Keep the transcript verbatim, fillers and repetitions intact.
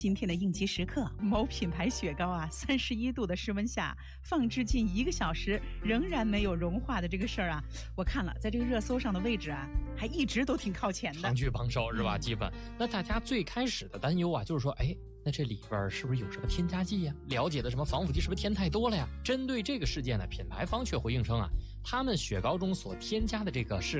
今天的应急时刻，某品牌雪糕啊，三十一度的室温下放置近一个小时，仍然没有融化的这个事儿啊，我看了，在这个热搜上的位置啊，还一直都挺靠前的， 长居榜首是吧？基本。那大家最开始的担忧啊，就是说，哎，那这里边是不是有什么添加剂呀？了解的什么防腐剂是不是添太多了呀？针对这个事件呢，品牌方却回应称啊，他们雪糕中所添加的这个是